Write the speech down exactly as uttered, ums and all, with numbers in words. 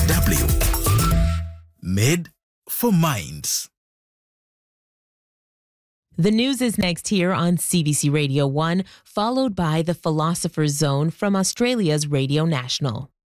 W. Made for minds. The news is next here on C B C Radio one, followed by the Philosopher's Zone from Australia's Radio National.